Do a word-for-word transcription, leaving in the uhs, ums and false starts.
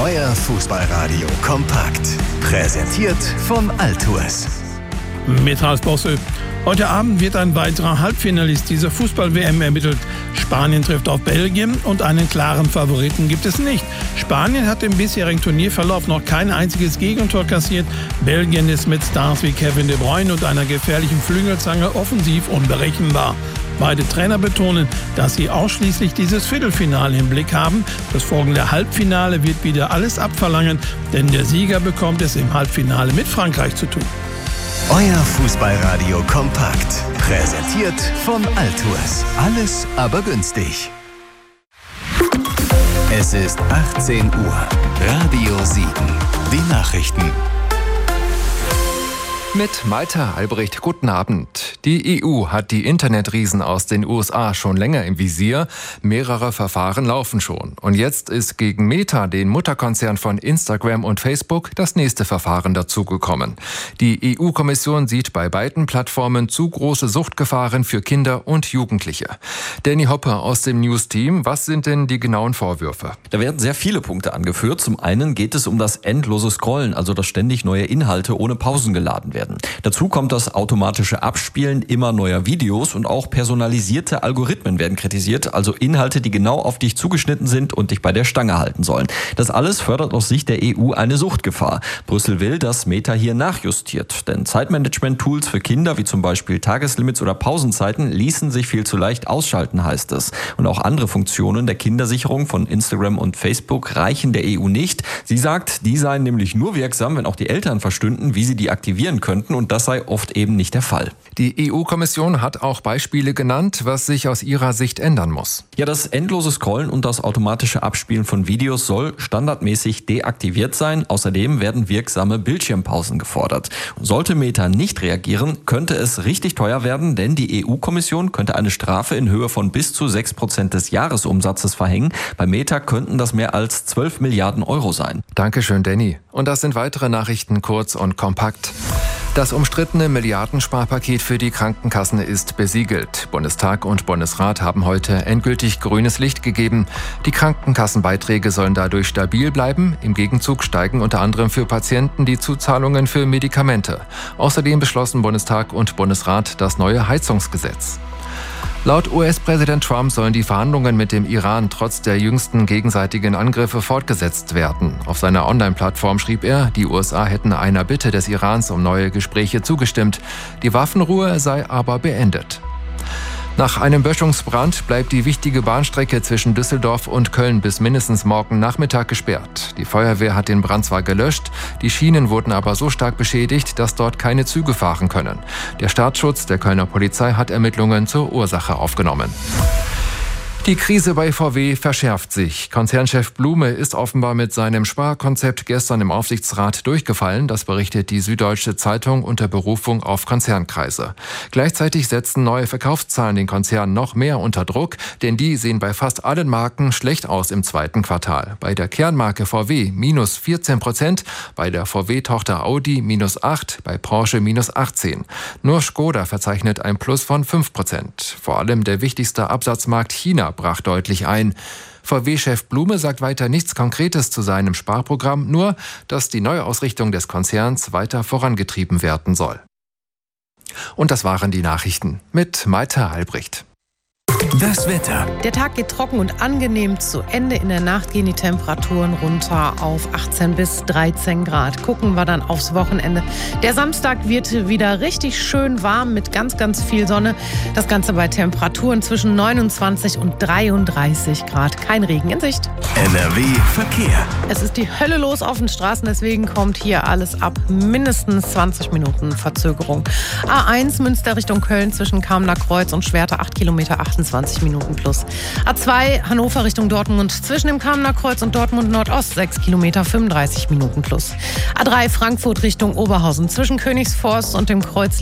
Euer Fußballradio kompakt. Präsentiert von Altours. Mit Ralf Bosse. Heute Abend wird ein weiterer Halbfinalist dieser Fußball-W M ermittelt. Spanien trifft auf Belgien und einen klaren Favoriten gibt es nicht. Spanien hat im bisherigen Turnierverlauf noch kein einziges Gegentor kassiert. Belgien ist mit Stars wie Kevin De Bruyne und einer gefährlichen Flügelzange offensiv unberechenbar. Beide Trainer betonen, dass sie ausschließlich dieses Viertelfinale im Blick haben. Das folgende Halbfinale wird wieder alles abverlangen, denn der Sieger bekommt es im Halbfinale mit Frankreich zu tun. Euer Fußballradio kompakt. Präsentiert von Altours. Alles aber günstig. Es ist achtzehn Uhr. Radio sieben. Die Nachrichten. Mit Malte Albrecht, guten Abend. Die E U hat die Internetriesen aus den U S A schon länger im Visier. Mehrere Verfahren laufen schon. Und jetzt ist gegen Meta, den Mutterkonzern von Instagram und Facebook, das nächste Verfahren dazugekommen. Die E U-Kommission sieht bei beiden Plattformen zu große Suchtgefahren für Kinder und Jugendliche. Danny Hopper aus dem News-Team, was sind denn die genauen Vorwürfe? Da werden sehr viele Punkte angeführt. Zum einen geht es um das endlose Scrollen, also dass ständig neue Inhalte ohne Pausen geladen werden. Dazu kommt das automatische Abspielen immer neuer Videos und auch personalisierte Algorithmen werden kritisiert, also Inhalte, die genau auf dich zugeschnitten sind und dich bei der Stange halten sollen. Das alles fördert aus Sicht der E U eine Suchtgefahr. Brüssel will, dass Meta hier nachjustiert, denn Zeitmanagement-Tools für Kinder wie zum Beispiel Tageslimits oder Pausenzeiten ließen sich viel zu leicht ausschalten, heißt es. Und auch andere Funktionen der Kindersicherung von Instagram und Facebook reichen der E U nicht. Sie sagt, die seien nämlich nur wirksam, wenn auch die Eltern verstünden, wie sie die aktivieren können. Und das sei oft eben nicht der Fall. Die E U-Kommission hat auch Beispiele genannt, was sich aus ihrer Sicht ändern muss. Ja, das endlose Scrollen und das automatische Abspielen von Videos soll standardmäßig deaktiviert sein. Außerdem werden wirksame Bildschirmpausen gefordert. Sollte Meta nicht reagieren, könnte es richtig teuer werden, denn die E U-Kommission könnte eine Strafe in Höhe von bis zu sechs Prozent des Jahresumsatzes verhängen. Bei Meta könnten das mehr als zwölf Milliarden Euro sein. Dankeschön, Danny. Und das sind weitere Nachrichten, kurz und kompakt. Das umstrittene Milliardensparpaket für die Krankenkassen ist besiegelt. Bundestag und Bundesrat haben heute endgültig grünes Licht gegeben. Die Krankenkassenbeiträge sollen dadurch stabil bleiben. Im Gegenzug steigen unter anderem für Patienten die Zuzahlungen für Medikamente. Außerdem beschlossen Bundestag und Bundesrat das neue Heizungsgesetz. Laut U S-Präsident Trump sollen die Verhandlungen mit dem Iran trotz der jüngsten gegenseitigen Angriffe fortgesetzt werden. Auf seiner Online-Plattform schrieb er, die U S A hätten einer Bitte des Irans um neue Gespräche zugestimmt. Die Waffenruhe sei aber beendet. Nach einem Böschungsbrand bleibt die wichtige Bahnstrecke zwischen Düsseldorf und Köln bis mindestens morgen Nachmittag gesperrt. Die Feuerwehr hat den Brand zwar gelöscht, die Schienen wurden aber so stark beschädigt, dass dort keine Züge fahren können. Der Staatsschutz der Kölner Polizei hat Ermittlungen zur Ursache aufgenommen. Die Krise bei V W verschärft sich. Konzernchef Blume ist offenbar mit seinem Sparkonzept gestern im Aufsichtsrat durchgefallen. Das berichtet die Süddeutsche Zeitung unter Berufung auf Konzernkreise. Gleichzeitig setzen neue Verkaufszahlen den Konzern noch mehr unter Druck, denn die sehen bei fast allen Marken schlecht aus im zweiten Quartal. Bei der Kernmarke V W minus vierzehn Prozent, bei der V W-Tochter Audi minus acht, bei Porsche minus achtzehn. Nur Skoda verzeichnet ein Plus von fünf Prozent. Vor allem der wichtigste Absatzmarkt China brach deutlich ein. V W-Chef Blume sagt weiter nichts Konkretes zu seinem Sparprogramm, nur, dass die Neuausrichtung des Konzerns weiter vorangetrieben werden soll. Und das waren die Nachrichten mit Malte Albrecht. Das Wetter. Der Tag geht trocken und angenehm zu Ende. In der Nacht gehen die Temperaturen runter auf achtzehn bis dreizehn Grad. Gucken wir dann aufs Wochenende. Der Samstag wird wieder richtig schön warm mit ganz, ganz viel Sonne. Das Ganze bei Temperaturen zwischen neunundzwanzig und dreiunddreißig Grad. Kein Regen in Sicht. N R W Verkehr. Es ist die Hölle los auf den Straßen, deswegen kommt hier alles ab mindestens zwanzig Minuten Verzögerung. A eins Münster Richtung Köln zwischen Kamener Kreuz und Schwerte acht Kilometer achtundzwanzig Minuten plus. A zwei Hannover Richtung Dortmund zwischen dem Kamener Kreuz und Dortmund Nordost sechs Kilometer fünfunddreißig Minuten plus. A drei Frankfurt Richtung Oberhausen zwischen Königsforst und dem Kreuz